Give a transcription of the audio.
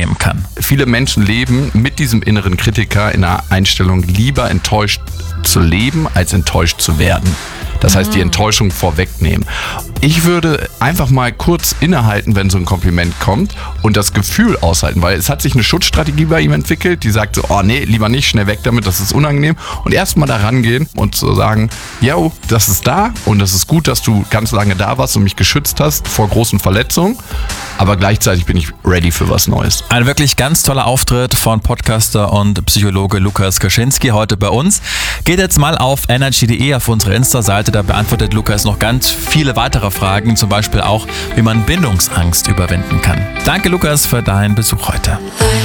nehmen kann. Viele Menschen leben mit diesem inneren Kritiker in einer Einstellung, lieber enttäuscht zu leben, als enttäuscht zu werden. Das heißt, die Enttäuschung vorwegnehmen. Ich würde einfach mal kurz innehalten, wenn so ein Kompliment kommt und das Gefühl aushalten, weil es hat sich eine Schutzstrategie bei ihm entwickelt, die sagt so, oh nee, lieber nicht, schnell weg damit, das ist unangenehm. Und erstmal da rangehen und zu sagen, yo, das ist da und das ist gut, dass du ganz lange da warst und mich geschützt hast vor großen Verletzungen, aber gleichzeitig bin ich ready für was Neues. Ein wirklich ganz toller Auftritt von Podcaster und Psychologe Lukas Kaczynski heute bei uns. Geht jetzt mal auf energy.de auf unsere Insta-Seite, da beantwortet Lukas noch ganz viele weitere Fragen, zum Beispiel auch, wie man Bindungsangst überwinden kann. Danke Lukas für deinen Besuch heute.